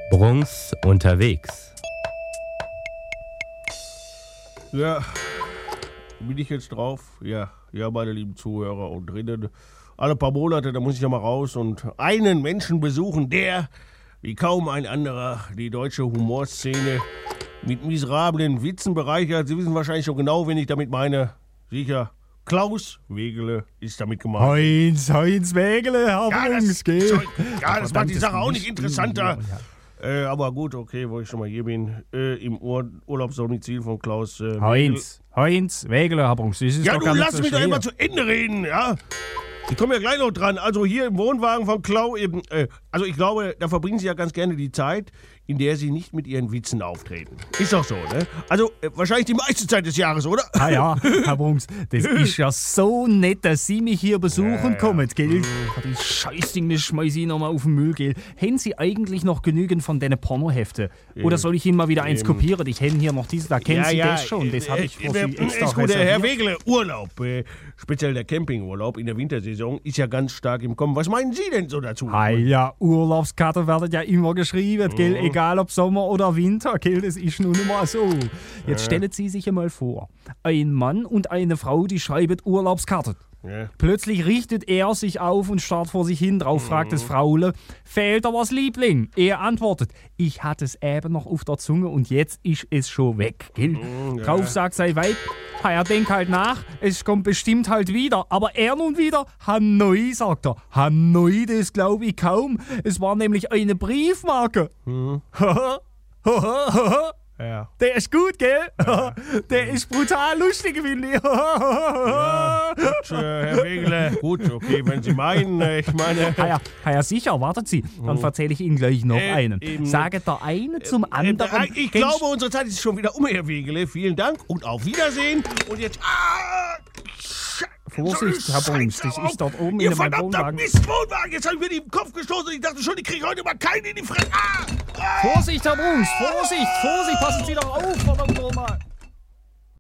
Bruns unterwegs. Ja, bin ich jetzt drauf? Ja, meine lieben Zuhörer und drinnen. Alle paar Monate, da muss ich ja mal raus und einen Menschen besuchen, der, wie kaum ein anderer, die deutsche Humorszene mit miserablen Witzen bereichert. Sie wissen wahrscheinlich schon genau, wen ich damit meine. Sicher, Klaus Wegele ist damit gemeint. Heinz Wegele, Herr Bruns, gell? Ja, das macht die Sache auch nicht interessanter. Aber gut, okay, wo ich schon mal hier bin, im Urlaubsdomizil von Klaus Heinz Wegele, Herr Bruns, das ist ja, doch du gar nicht lass so mich doch schwer. immer zu Ende reden, ja? Ich komme ja gleich noch dran. Also hier im Wohnwagen von Klaus eben, also ich glaube, da verbringen Sie ja ganz gerne die Zeit, in der Sie nicht mit Ihren Witzen auftreten. Ist doch so, ne? Also wahrscheinlich die meiste Zeit des Jahres, oder? Ah ja, Herr Bruns, das ist ja so nett, dass Sie mich hier besuchen kommen, gell? Die Scheißdinge schmeiß ich nochmal auf den Müll, gell? Haben Sie eigentlich noch genügend von deinen Pornohefte? Oder soll ich Ihnen mal wieder eins kopieren? Ich hätte hier noch dieses, da kennen Sie das schon. Das habe ich für Sie extra ist gut, Herr reserviert. Wegele, Urlaub, speziell der Campingurlaub in der Wintersaison, ist ja ganz stark im Kommen. Was meinen Sie denn so dazu? Ah ja, Urlaubskarte werden ja immer geschrieben, gell? Egal ob Sommer oder Winter, gell? Das ist nun mal so. Jetzt stellen Sie sich einmal vor, ein Mann und eine Frau, die schreiben Urlaubskarte. Ja. Plötzlich richtet er sich auf und starrt vor sich hin. Drauf fragt das Fraule, fehlt da was, Liebling? Er antwortet, ich hatte es eben noch auf der Zunge und jetzt ist es schon weg. Gell? Drauf sagt sein Weib, er denkt halt nach, es kommt bestimmt halt wieder. Aber er nun wieder, Hanoi, sagt er. Hanoi, das glaube ich kaum. Es war nämlich eine Briefmarke. Ja. Der ist gut, gell? Der ist brutal lustig, finde ich. Gut, Herr Wegele, gut, okay, wenn Sie meinen, ich meine... Ja, sicher, wartet Sie. Dann erzähle ich Ihnen gleich noch einen. Sage der eine zum anderen. Ich glaube, unsere Zeit ist schon wieder um, Herr Wegele. Vielen Dank und auf Wiedersehen. Und jetzt... Vorsicht, Herr Bruns, das ist dort oben Ihr in meinem verdammter Wohnwagen. Mistwohnwagen! Jetzt habe ich mir die im Kopf gestoßen und ich dachte schon, ich kriege heute mal keinen in die Fresse. Vorsicht, Herr Bruns, Vorsicht, passen Sie doch auf, verdammt nochmal.